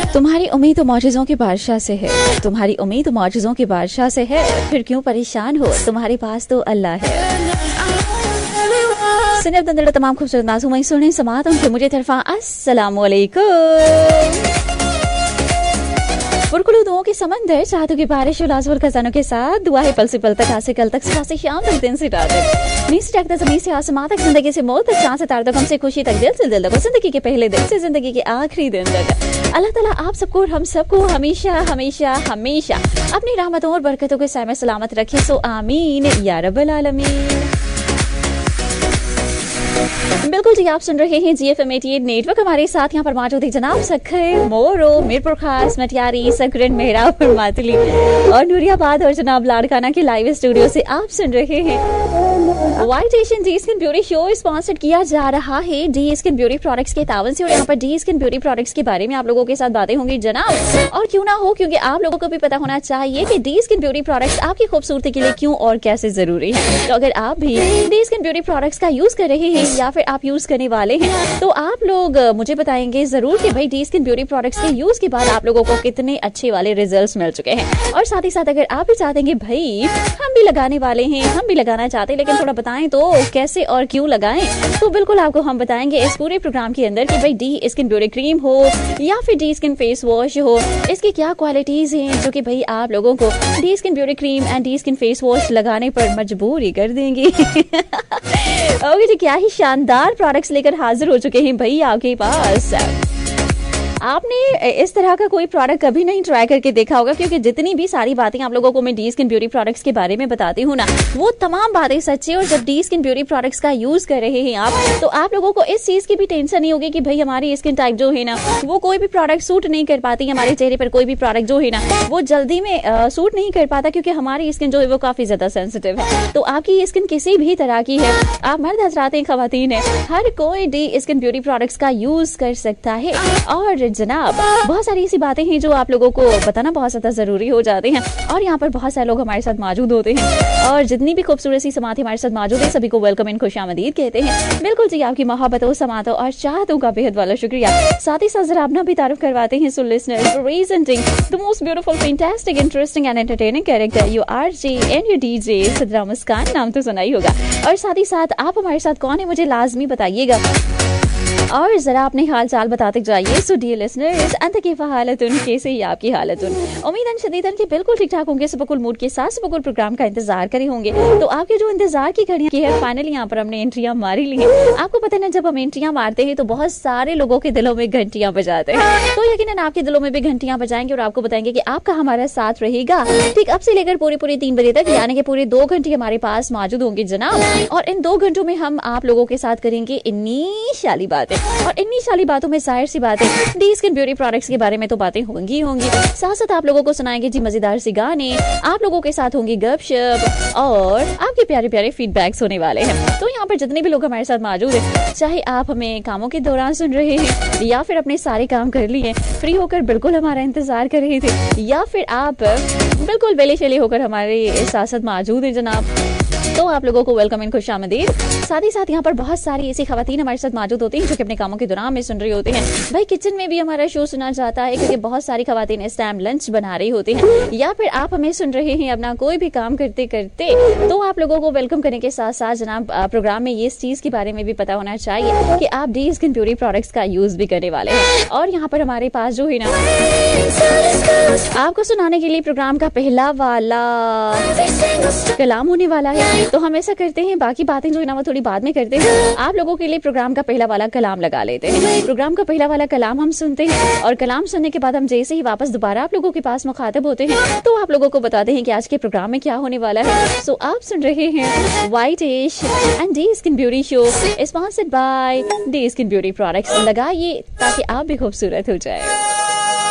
तुम्हारी उम्मीद तो मौजज़ों के बादशाह से है, तुम्हारी उम्मीद तो मौजज़ों के बादशाह से है, फिर क्यों परेशान हो, तुम्हारे पास तो अल्लाह है। सुनिए अब तमाम खूबसूरत मासूम सुने समात उनके मुझे तरफा अस्सलाम वालेकुम। पुरकुलू दुआओं के समंदर, चाहतों की बारिश और लाजवल खजानों के साथ दुआ है पल से पल तक, आज से कल तक, सुबह से शाम तक, दिन से रात तक, नींद से जागता ज़मीन से आसमां तक, जिंदगी से मौत तक, चांद से तार तक, गम से खुशी तक, दिल से दिल तक, जिंदगी के पहले दिन से जिंदगी के आखिरी दिन तक। अल्लाह ताला आप सबको और हम सबको हमेशा हमेशा हमेशा अपनी रहमतों और बरकतों के साए में सलामत रखे, सो आमीन या रब्बल आलमीन। बिल्कुल जी, आप सुन रहे हैं GFM 88 नेटवर्क। हमारे साथ यहाँ पर मौजूद है जनाब सखर, मोरो, मीरपुर खास, मटियारी, सकरन, मेहराब और मातली और नूरियाबाद और जनाब लाड़काना के लाइव स्टूडियो से आप सुन रहे हैं white Asian D skin beauty show. Sponsored किया जा रहा है डी स्किन ब्यूटी प्रोडक्ट्स के तावन से और यहाँ पर डी स्किन ब्यूटी प्रोडक्ट्स के बारे में आप लोगों के साथ बातें होंगी जनाब, और क्यों ना हो, क्योंकि आप लोगों को भी पता होना चाहिए कि डी स्किन ब्यूटी प्रोडक्ट्स आपकी खूबसूरती के लिए क्यों और कैसे जरूरी है। तो अगर आप भी डी स्किन ब्यूटी प्रोडक्ट्स का यूज कर रहे हैं या फिर आप यूज करने वाले हैं तो आप लोग मुझे बताएंगे जरूर कि भाई डी स्किन ब्यूटी प्रोडक्ट्स के यूज के बाद आप लोगों को कितने अच्छे वाले रिजल्ट्स मिल चुके हैं। और साथ ही साथ अगर आप भी चाहते हैं कि भाई हम भी लगाने वाले हैं, हम भी लगाना चाहते हैं, लेकिन थोड़ा बताएं तो कैसे और क्यों लगाएं, तो बिल्कुल आपको हम बताएंगे इस पूरे प्रोग्राम के अंदर कि भाई डी स्किन ब्यूटी क्रीम हो या फिर डी स्किन फेस वॉश हो, इसकी क्या क्वालिटीज हैं जो कि भाई आप लोगों को D skin beauty cream and D skin face wash लगाने पर मजबूर ही कर देंगी। ओके जी, क्या ही शानदार प्रोडक्ट्स लेकर हाजिर हो चुके हैं भाई आपके पास। आपने इस तरह का कोई प्रोडक्ट कभी नहीं ट्राई करके देखा होगा, क्योंकि जितनी भी सारी बातें आप लोगों को मैं डी स्किन ब्यूटी प्रोडक्ट्स के बारे में बताती हूँ ना, वो तमाम बातें सच्ची। और जब डी स्किन ब्यूटी प्रोडक्ट्स का यूज कर रहे हैं आप, तो आप लोगों को इस चीज की भी टेंशन नहीं होगी कि भाई हमारी स्किन टाइप जो है ना वो कोई भी प्रोडक्ट सूट नहीं कर पाती, हमारे चेहरे पर कोई भी प्रोडक्ट जो है ना वो जल्दी में सूट नहीं कर पाता, क्योंकि हमारी स्किन जो है वो काफी ज्यादा सेंसिटिव है। तो आपकी स्किन किसी भी तरह की है, आप मर्द हजरात हैं, खवातीन है, हर कोई डी स्किन ब्यूटी प्रोडक्ट्स का यूज कर सकता है। और जनाब बहुत सारी ऐसी बातें हैं जो आप लोगों को बताना बहुत ज्यादा जरूरी हो जाते हैं, और यहाँ पर बहुत सारे लोग हमारे साथ मौजूद होते हैं, और जितनी भी खूबसूरत सी समात हमारे साथ मौजूद है सभी को वेलकम एंड खुशामदीद कहते हैं। बिल्कुल जी, आपकी मोहब्बतों, समातों और चाहतों का बेहद वाला शुक्रिया। साथ ही साथ जरा अपना भी तारुफ करवाते हैं। So listeners, presenting the most beautiful, fantastic, interesting and entertaining character, you RJ and you DJ Sidra मुस्कान, नाम तो सुना ही होगा। और साथ ही साथ आप हमारे साथ कौन है मुझे लाजमी बताइएगा, और जरा अपने हाल चाल बताते जाइए। सो डियर लिसनर्स, अंत की हालतुन, कैसे ही आपकी हालतुन, उम्मीदन शदीदन के बिल्कुल ठीक ठाक होंगे, सुबकुल मूड के साथ सुबकुल प्रोग्राम का इंतजार करे होंगे। तो आपके जो इंतजार की घड़ियां की है, फाइनली यहाँ पर हमने एंट्रियां मारी ली हैं। आपको पता है ना, जब हम एंट्रियां मारते हैं तो बहुत सारे लोगों के दिलों में घंटियां बजाते हैं, तो यकीनन आपके दिलों में भी घंटियां बजाएंगे और आपको बताएंगे कि आपका हमारा साथ रहेगा ठीक अब से लेकर पूरे 3 बजे तक, यानी कि पूरे 2 घंटे हमारे पास मौजूद होंगे जनाब। और इन 2 घंटों में हम आप लोगों के साथ करेंगे इन्नी शाली बातें, और इन्नी सारी बातों में जाहिर सी बात है डी स्किन ब्यूटी प्रोडक्ट्स के बारे में तो बातें होंगी। साथ साथ आप लोगों को सुनाएंगे जी मजेदार सी गाने, आप लोगों के साथ होंगी गपशप, और आपके प्यारे प्यारे फीडबैक्स होने वाले हैं। तो यहाँ पर जितने भी लोग हमारे साथ मौजूद हैं, चाहे आप हमें कामों के दौरान सुन रहे हैं या फिर अपने सारे काम कर लिए फ्री होकर बिल्कुल हमारा इंतजार कर रहे थे, या फिर आप बिल्कुल वेले शैले होकर हमारे साथ साथ मौजूद है जनाब, तो आप लोगों को वेलकम एंड खुशामदीद। साथ ही साथ यहाँ पर बहुत सारी ऐसी खवातीन हमारे साथ मौजूद होती हैं जो कि अपने कामों के दौरान में सुन रही होती हैं। भाई किचन में भी हमारा शो सुना जाता है, क्योंकि बहुत सारी खवातीन इस टाइम लंच बना रही होती हैं, या फिर आप हमें सुन रहे हैं अपना कोई भी काम करते करते। तो आप लोगों को वेलकम करने के साथ साथ जनाब प्रोग्राम में ये इस चीज के बारे में भी पता होना चाहिए कि आप डी स्किन ब्यूटी प्रोडक्ट्स का यूज भी करने वाले हैं। और यहाँ पर हमारे पास जो है ना आपको सुनाने के लिए प्रोग्राम का पहला वाला कलाम होने वाला है, तो हम ऐसा करते हैं, बाकी बातें जो है ना वो थोड़ी बाद में करते हैं। आप लोगों के लिए प्रोग्राम का पहला वाला कलाम लगा लेते हैं। प्रोग्राम का पहला वाला कलाम हम सुनते हैं, और कलाम सुनने के बाद हम जैसे ही वापस दोबारा आप लोगों के पास मुखातिब होते हैं, तो आप लोगों को बताते हैं कि आज के प्रोग्राम में क्या होने वाला है। सो आप सुन रहे हैं white ash and D skin beauty show, sponsored by D skin beauty products. लगाइए ताकि आप भी खूबसूरत हो जाए।